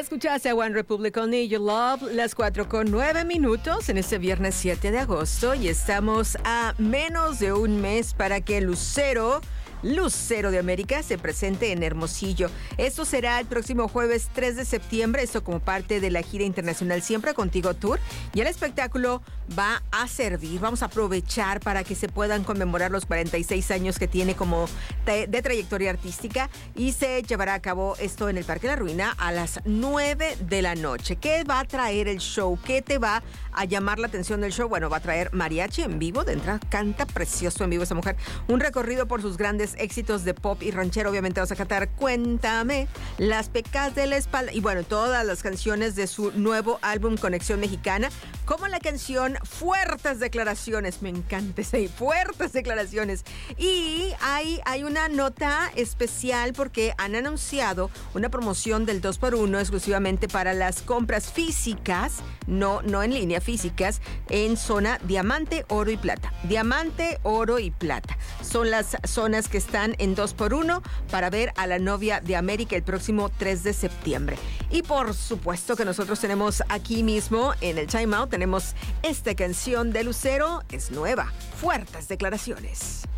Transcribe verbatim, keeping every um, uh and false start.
Escuchas a One Republic con Need Your Love, las cuatro con nueve minutos en este viernes siete de agosto y estamos a menos de un mes para que Lucero, Lucero de América, se presente en Hermosillo. Esto será el próximo jueves tres de septiembre, esto como parte de la gira internacional Siempre Contigo Tour, y el espectáculo va a servir, vamos a aprovechar para que se puedan conmemorar los cuarenta y seis años que tiene como de, de trayectoria artística, y se llevará a cabo esto en el Parque La Ruina a las nueve de la noche. ¿Qué va a traer el show? ¿Qué te va a llamar la atención del show? Bueno, va a traer mariachi en vivo, de entrada canta precioso en vivo esa mujer, un recorrido por sus grandes éxitos de pop y ranchero. Obviamente vas a cantar Cuéntame, Las Pecas de la Espalda y bueno, todas las canciones de su nuevo álbum Conexión Mexicana, como la canción Fuertes Declaraciones. Me encanta ese, Fuertes Declaraciones. Y hay, hay una nota especial porque han anunciado una promoción del dos por uno exclusivamente para las compras físicas, no, no en línea, físicas, en zona Diamante, Oro y Plata. Diamante, Oro y Plata son las zonas que están en dos por uno para ver a la novia de América el próximo tres de septiembre. Y por supuesto que nosotros tenemos aquí mismo en el Time Out, tenemos esta canción de Lucero, es nueva, Fuertes Declaraciones.